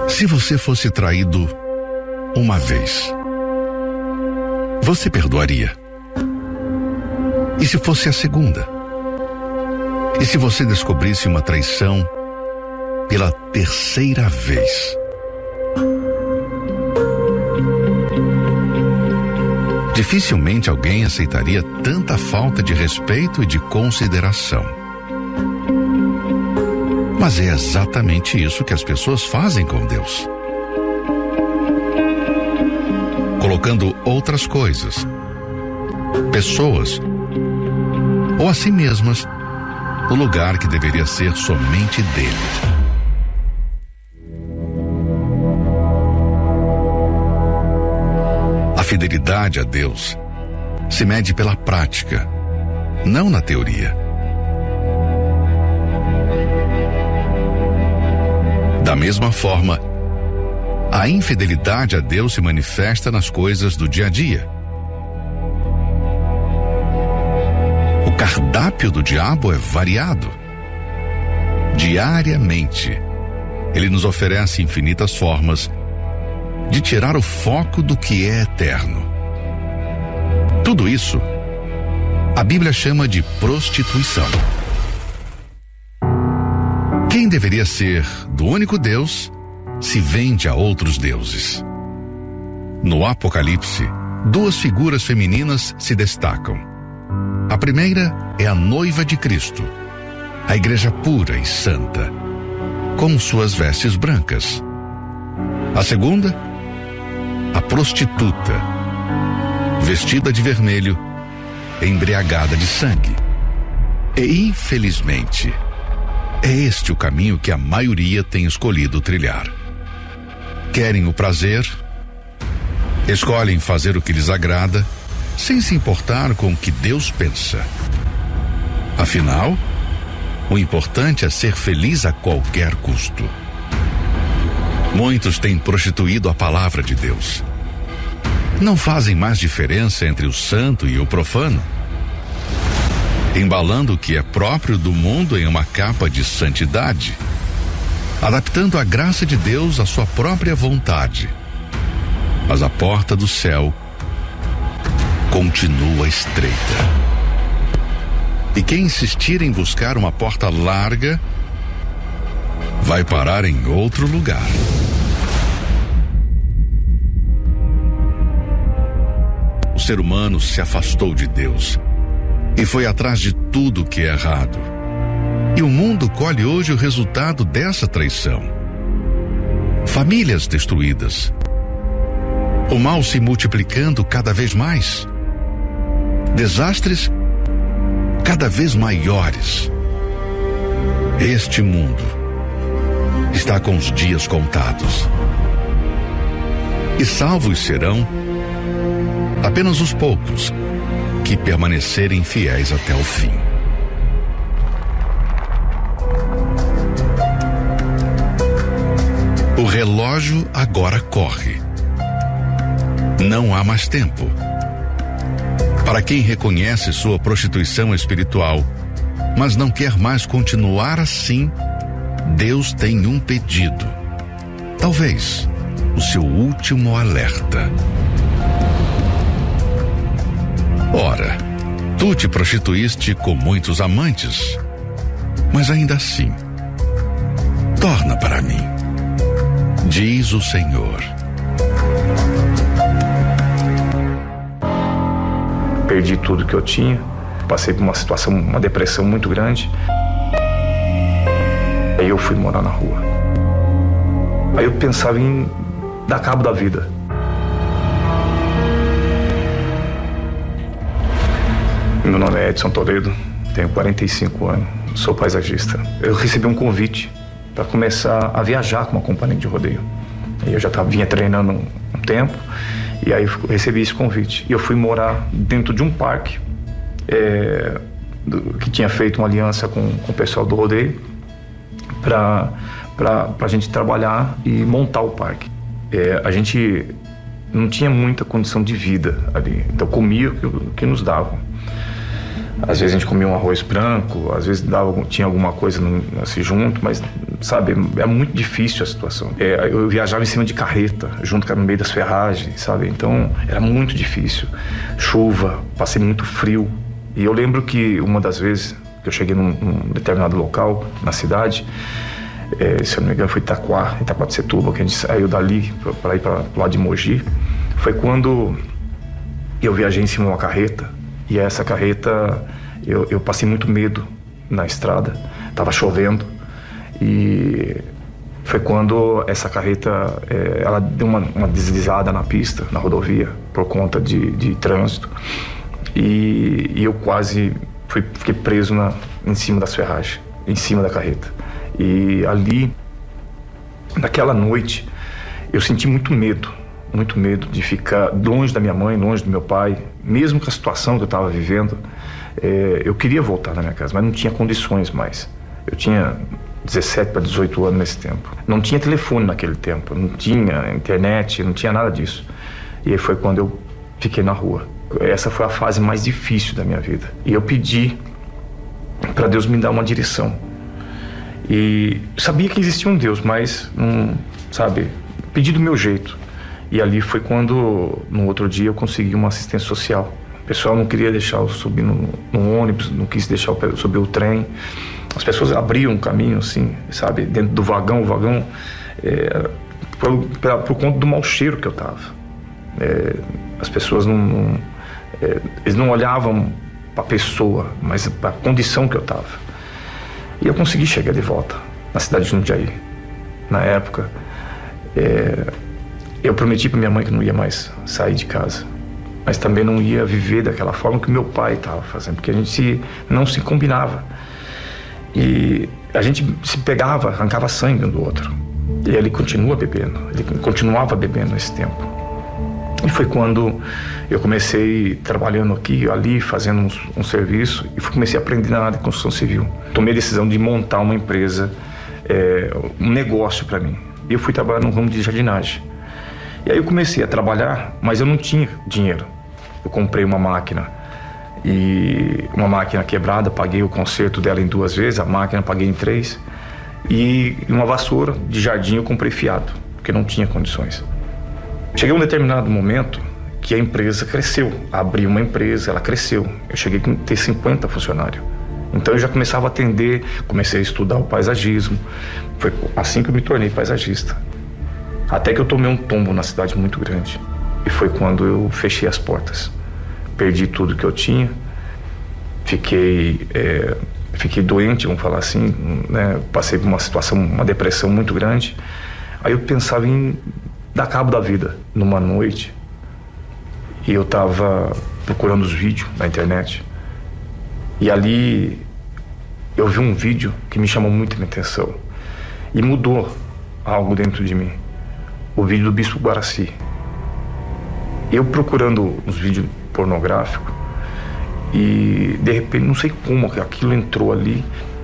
Se você fosse traído uma vez, você perdoaria? E se fosse a segunda? E se você descobrisse uma traição pela terceira vez? Dificilmente alguém aceitaria tanta falta de respeito e de consideração. Mas é exatamente isso que as pessoas fazem com Deus. Colocando outras coisas, pessoas ou a si mesmas no lugar que deveria ser somente dele. A fidelidade a Deus se mede pela prática, não na teoria. Da mesma forma, a infidelidade a Deus se manifesta nas coisas do dia a dia. O cardápio do diabo é variado. Diariamente, ele nos oferece infinitas formas de tirar o foco do que é eterno. Tudo isso, a Bíblia chama de prostituição. Quem deveria ser do único Deus se vende a outros deuses. No Apocalipse, duas figuras femininas se destacam. A primeira é a noiva de Cristo, a igreja pura e santa, com suas vestes brancas. A segunda, a prostituta, vestida de vermelho, embriagada de sangue. E, infelizmente, é este o caminho que a maioria tem escolhido trilhar. Querem o prazer, escolhem fazer o que lhes agrada, sem se importar com o que Deus pensa. Afinal, o importante é ser feliz a qualquer custo. Muitos têm prostituído a palavra de Deus. Não fazem mais diferença entre o santo e o profano, embalando o que é próprio do mundo em uma capa de santidade, adaptando a graça de Deus à sua própria vontade. Mas a porta do céu continua estreita. E quem insistir em buscar uma porta larga vai parar em outro lugar. O ser humano se afastou de Deus e foi atrás de tudo que é errado. E o mundo colhe hoje o resultado dessa traição. Famílias destruídas. O mal se multiplicando cada vez mais. Desastres cada vez maiores. Este mundo está com os dias contados. E salvos serão apenas os poucos que permanecerem fiéis até o fim. O relógio agora corre. Não há mais tempo. Para quem reconhece sua prostituição espiritual, mas não quer mais continuar assim, Deus tem um pedido. Talvez o seu último alerta. Ora, tu te prostituíste com muitos amantes, mas ainda assim, torna para mim, diz o Senhor. Perdi tudo que eu tinha, passei por uma situação, uma depressão muito grande. Aí eu fui morar na rua. Aí eu pensava em dar cabo da vida. Meu nome é Edson Toledo, tenho 45 anos, sou paisagista. Eu recebi um convite para começar a viajar com uma companhia de rodeio. Eu já vinha treinando um tempo, e aí eu recebi esse convite. E eu fui morar dentro de um parque que tinha feito uma aliança com o pessoal do rodeio para a gente trabalhar e montar o parque. A gente não tinha muita condição de vida ali, então comia o que nos davam. Às vezes a gente comia um arroz branco, às vezes tinha alguma coisa assim junto, mas, sabe, é muito difícil a situação. Eu viajava em cima de carreta, junto no meio das ferragens, sabe? Então, era muito difícil. Chuva, passei muito frio. E eu lembro que uma das vezes que eu cheguei num determinado local na cidade, se eu não me engano foi Itaquaquecetuba, que a gente saiu dali para ir para o lado de Mogi, foi quando eu viajei em cima de uma carreta. E essa carreta, eu passei muito medo na estrada, estava chovendo, e foi quando essa carreta, ela deu uma deslizada na pista, na rodovia, por conta de trânsito, e eu quase fiquei preso em cima das ferragens, em cima da carreta. E ali, naquela noite, eu senti muito medo de ficar longe da minha mãe, longe do meu pai, mesmo com a situação que eu estava vivendo. Eu queria voltar na minha casa, mas não tinha condições mais. Eu tinha 17 para 18 anos nesse tempo. Não tinha telefone naquele tempo, não tinha internet, não tinha nada disso. E aí foi quando eu fiquei na rua. Essa foi a fase mais difícil da minha vida. E eu pedi para Deus me dar uma direção. E sabia que existia um Deus, mas não, sabe, pedi do meu jeito. E ali foi quando, no outro dia, eu consegui uma assistência social. O pessoal não queria deixar eu subir no ônibus, não quis deixar eu subir o trem. As pessoas abriam um caminho, assim, sabe, dentro do vagão. O vagão, por conta do mau cheiro que eu tava. As pessoas eles não olhavam para a pessoa, mas para a condição que eu tava. E eu consegui chegar de volta na cidade de Jundiaí. Na época, eu prometi para minha mãe que não ia mais sair de casa, mas também não ia viver daquela forma que meu pai estava fazendo, porque a gente não se combinava. E a gente se pegava, arrancava sangue um do outro. E ele continuava bebendo esse tempo. E foi quando eu comecei trabalhando aqui, ali, fazendo um serviço, e comecei a aprender na área de construção civil. Tomei a decisão de montar uma empresa, um negócio para mim. E eu fui trabalhar no ramo de jardinagem. E aí eu comecei a trabalhar, mas eu não tinha dinheiro. Eu comprei uma máquina quebrada, paguei o conserto dela em 2 vezes, a máquina paguei em 3. E uma vassoura de jardim eu comprei fiado, porque não tinha condições. Cheguei a um determinado momento que a empresa cresceu. Abri uma empresa, ela cresceu. Eu cheguei a ter 50 funcionários. Então eu já começava a atender, comecei a estudar o paisagismo. Foi assim que eu me tornei paisagista. Até que eu tomei um tombo na cidade muito grande. E foi quando eu fechei as portas. Perdi tudo que eu tinha. Fiquei doente, vamos falar assim, né? Passei por uma situação, uma depressão muito grande. Aí eu pensava em dar cabo da vida. Numa noite, e eu estava procurando os vídeos na internet. E ali eu vi um vídeo que me chamou muito a minha atenção. E mudou algo dentro de mim. O vídeo do Bispo Guaraci. Eu procurando uns vídeos pornográficos, e de repente, não sei como, aquilo entrou ali,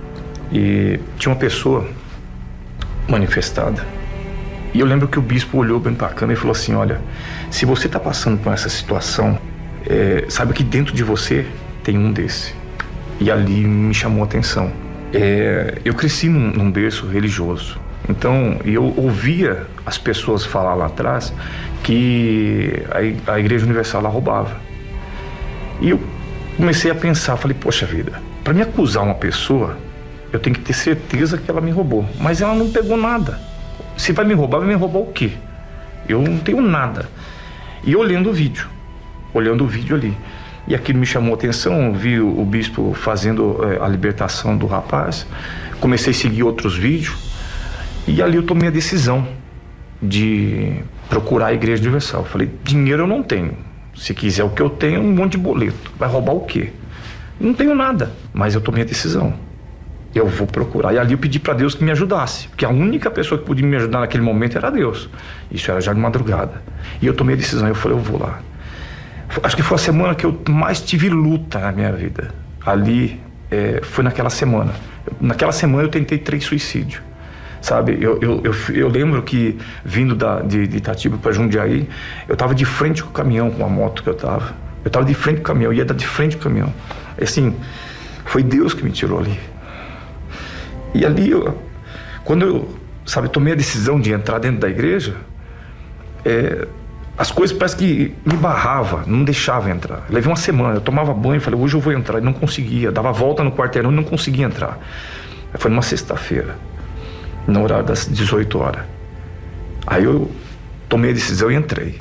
e tinha uma pessoa manifestada. E eu lembro que o bispo olhou bem pra câmera e falou assim: olha, se você tá passando por essa situação, sabe que dentro de você tem um desse. E ali me chamou a atenção. Eu cresci num berço religioso. Então, eu ouvia as pessoas falar lá atrás que a Igreja Universal lá roubava. E eu comecei a pensar, falei, poxa vida, para me acusar uma pessoa, eu tenho que ter certeza que ela me roubou. Mas ela não pegou nada. Se vai me roubar o quê? Eu não tenho nada. E olhando o vídeo ali. E aquilo me chamou a atenção, eu vi o bispo fazendo a libertação do rapaz. Comecei a seguir outros vídeos. E ali eu tomei a decisão de procurar a Igreja Universal. Falei, dinheiro eu não tenho. Se quiser o que eu tenho, um monte de boleto. Vai roubar o quê? Não tenho nada, mas eu tomei a decisão. Eu vou procurar. E ali eu pedi para Deus que me ajudasse, porque a única pessoa que podia me ajudar naquele momento era Deus. Isso era já de madrugada. E eu tomei a decisão, eu falei, eu vou lá. Acho que foi a semana que eu mais tive luta na minha vida. Ali, foi naquela semana. Naquela semana eu tentei 3 suicídios. Sabe, eu lembro que vindo de Itatiba para Jundiaí, eu estava de frente com o caminhão, com a moto que eu estava. Eu estava de frente com o caminhão, ia dar de frente com o caminhão. Assim, foi Deus que me tirou ali. E ali, quando eu, sabe, tomei a decisão de entrar dentro da igreja, as coisas parece que me barrava, não deixava entrar. Levei uma semana, eu tomava banho, falei, hoje eu vou entrar, e não conseguia. Dava volta no quarteirão e não conseguia entrar. Foi numa sexta-feira, no horário das 18 horas. Aí eu tomei a decisão e entrei.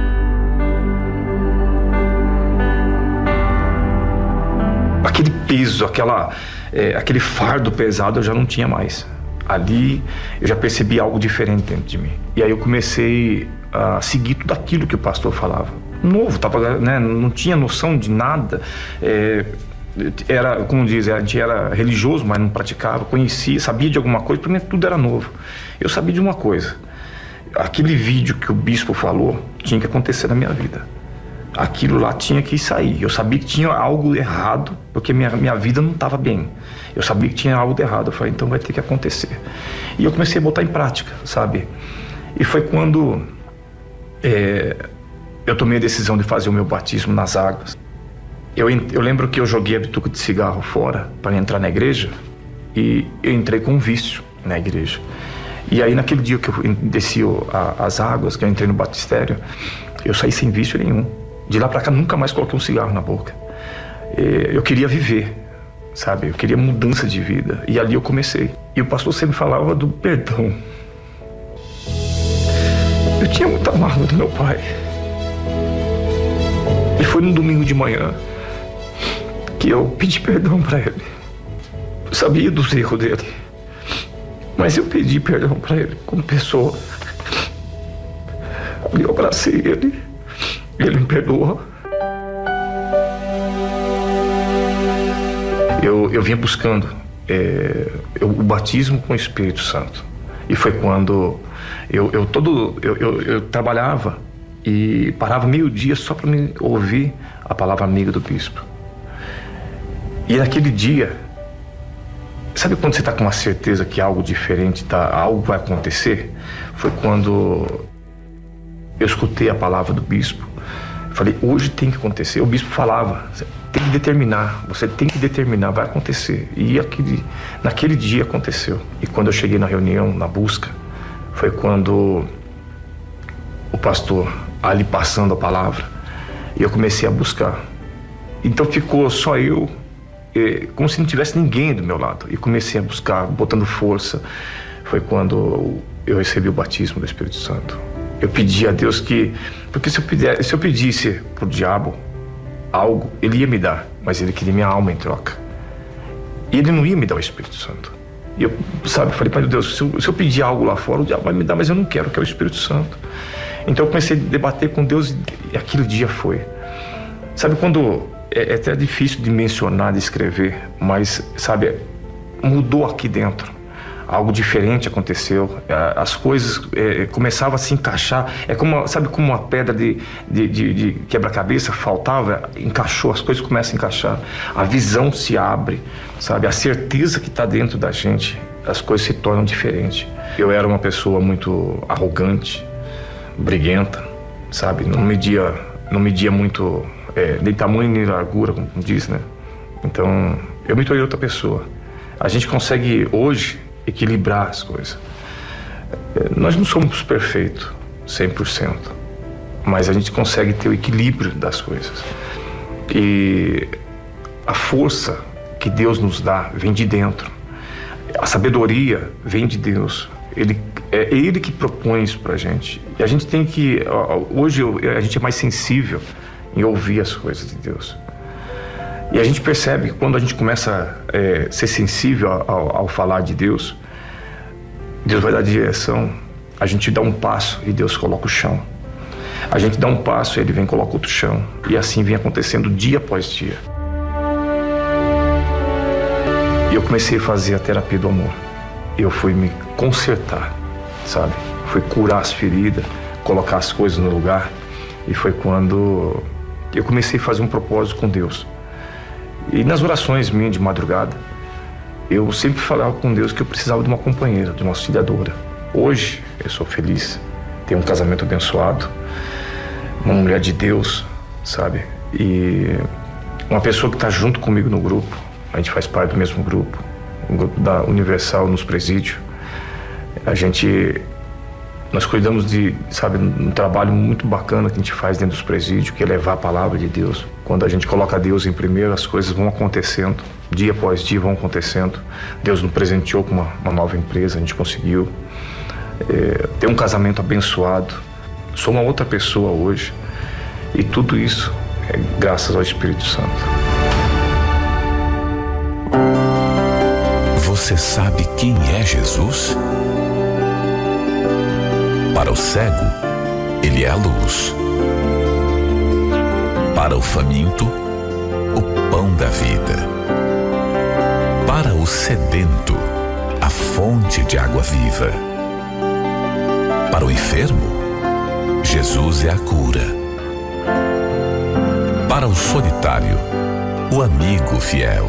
Aquele peso, aquele fardo pesado eu já não tinha mais. Ali eu já percebi algo diferente dentro de mim. E aí eu comecei a seguir tudo aquilo que o pastor falava. Novo, não tinha noção de nada. Era, como diz, a gente era religioso, mas não praticava, conhecia, sabia de alguma coisa, para mim tudo era novo. Eu sabia de uma coisa: aquele vídeo que o bispo falou tinha que acontecer na minha vida. Aquilo lá tinha que sair. Eu sabia que tinha algo errado, porque minha vida não estava bem. Eu sabia que tinha algo de errado. Eu falei, então vai ter que acontecer. E eu comecei a botar em prática, sabe? E foi quando eu tomei a decisão de fazer o meu batismo nas águas. Eu lembro que eu joguei a bituca de cigarro fora para entrar na igreja, e eu entrei com um vício na igreja. E aí naquele dia que eu desci as águas, que eu entrei no batistério, eu saí sem vício nenhum. De lá pra cá nunca mais coloquei um cigarro na boca. Eu queria viver, sabe? Eu queria mudança de vida. E ali eu comecei. E o pastor sempre falava do perdão. Eu tinha muita mágoa do meu pai. E foi num domingo de manhã que eu pedi perdão pra ele. Eu sabia dos erros dele, mas eu pedi perdão pra ele como pessoa. Eu abracei ele. Ele me perdoou. Eu vinha buscando o batismo com o Espírito Santo. E foi quando eu trabalhava e parava meio-dia só para me ouvir a palavra amiga do bispo. E naquele dia, sabe quando você está com uma certeza que algo diferente, algo vai acontecer? Foi quando eu escutei a palavra do bispo. Falei, hoje tem que acontecer. O bispo falava, tem que determinar, você tem que determinar, vai acontecer. E naquele dia aconteceu. E quando eu cheguei na reunião, na busca, foi quando o pastor, ali passando a palavra, e eu comecei a buscar. Então ficou só eu, como se não tivesse ninguém do meu lado. E comecei a buscar, botando força. Foi quando eu recebi o batismo do Espírito Santo. Eu pedi a Deus porque se eu pedisse pro diabo algo, ele ia me dar, mas ele queria minha alma em troca. E ele não ia me dar o Espírito Santo. E eu, falei para Deus, se eu pedir algo lá fora, o diabo vai me dar, mas eu não quero, eu quero o Espírito Santo. Então eu comecei a debater com Deus e aquele dia foi. Sabe quando, é até difícil de mencionar, de escrever, mas, mudou aqui dentro. Algo diferente aconteceu, as coisas começavam a se encaixar. É como uma pedra de quebra-cabeça faltava, encaixou, as coisas começam a encaixar. A visão se abre, a certeza que está dentro da gente, as coisas se tornam diferentes. Eu era uma pessoa muito arrogante, briguenta, não media muito, nem tamanho nem largura, como diz, né? Então, eu me tornei outra pessoa. A gente consegue hoje equilibrar as coisas. Nós não somos perfeitos 100%, mas a gente consegue ter o equilíbrio das coisas. E a força que Deus nos dá vem de dentro. A sabedoria vem de Deus. É Ele que propõe isso pra gente. E a gente tem que... Hoje a gente é mais sensível em ouvir as coisas de Deus. E a gente percebe que quando a gente começa a ser sensível ao falar de Deus, Deus vai dar direção. A gente dá um passo e Deus coloca o chão. A gente dá um passo e Ele vem e coloca outro chão. E assim vem acontecendo dia após dia. E eu comecei a fazer a terapia do amor. Eu fui me consertar, Fui curar as feridas, colocar as coisas no lugar. E foi quando eu comecei a fazer um propósito com Deus. E nas orações minhas de madrugada, eu sempre falava com Deus que eu precisava de uma companheira, de uma auxiliadora. Hoje eu sou feliz, tenho um casamento abençoado, uma mulher de Deus, E uma pessoa que está junto comigo no grupo. A gente faz parte do mesmo grupo, o grupo da Universal nos presídios. Nós cuidamos de, um trabalho muito bacana que a gente faz dentro dos presídios, que é levar a palavra de Deus. Quando a gente coloca Deus em primeiro, as coisas vão acontecendo, dia após dia vão acontecendo. Deus nos presenteou com uma nova empresa, a gente conseguiu ter um casamento abençoado. Sou uma outra pessoa hoje, e tudo isso é graças ao Espírito Santo. Você sabe quem é Jesus? Para o cego, ele é a luz. Para o faminto, o pão da vida. Para o sedento, a fonte de água viva. Para o enfermo, Jesus é a cura. Para o solitário, o amigo fiel.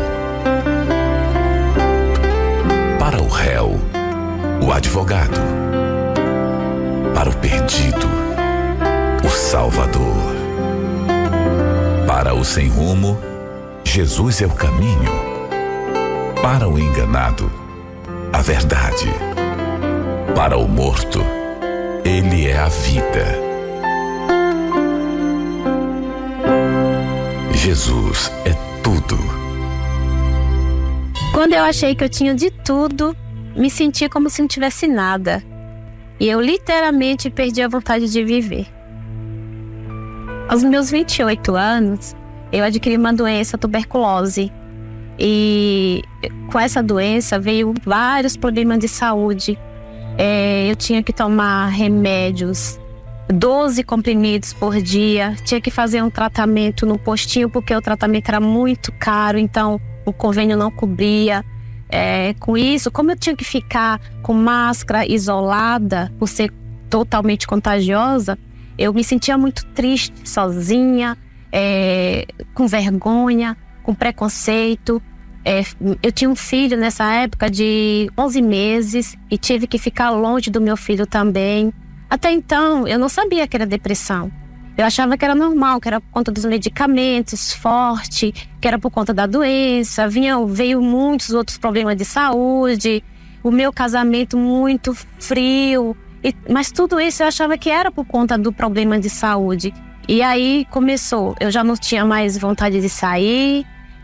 Para o réu, o advogado. Para o perdido, o Salvador. Para o sem rumo, Jesus é o caminho. Para o enganado, a verdade. Para o morto, Ele é a vida. Jesus é tudo. Quando eu achei que eu tinha de tudo, me senti como se não tivesse nada. E eu literalmente perdi a vontade de viver. Aos meus 28 anos, eu adquiri uma doença, tuberculose. E com essa doença veio vários problemas de saúde. Eu tinha que tomar remédios, 12 comprimidos por dia. Tinha que fazer um tratamento no postinho, porque o tratamento era muito caro, então o convênio não cobria. Com isso, como eu tinha que ficar com máscara, isolada, por ser totalmente contagiosa, eu me sentia muito triste, sozinha, com vergonha, com preconceito. Eu tinha um filho nessa época de 11 meses e tive que ficar longe do meu filho também. Até então, eu não sabia que era depressão. Eu achava que era normal, que era por conta dos medicamentos forte, que era por conta da doença. Veio muitos outros problemas de saúde, o meu casamento muito frio. Mas tudo isso eu achava que era por conta do problema de saúde. E aí começou, eu já não tinha mais vontade de sair,